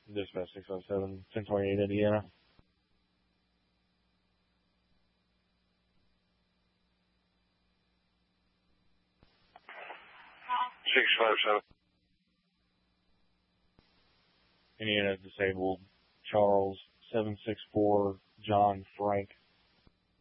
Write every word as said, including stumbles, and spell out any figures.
Dispatch six oh seven, ten twenty-eight, Indiana. six five seven. Indiana disabled. Charles, seven six four, John Frank,